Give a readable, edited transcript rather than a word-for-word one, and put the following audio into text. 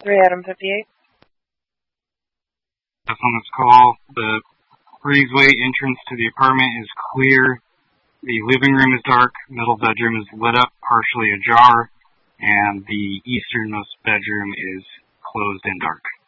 3 Adam 58. That's on this call. The breezeway entrance to the apartment is clear. The living room is dark. Middle bedroom is lit up, partially ajar, and the easternmost bedroom is closed and dark.